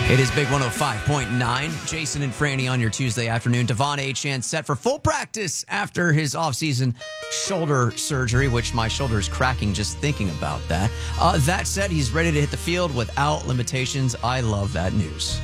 It is Big 105.9. Jason and Franny on your Tuesday afternoon. Devon Achane set for full practice after his offseason shoulder surgery, which my shoulder is cracking just thinking about that. That said, he's ready to hit the field without limitations. I love that news.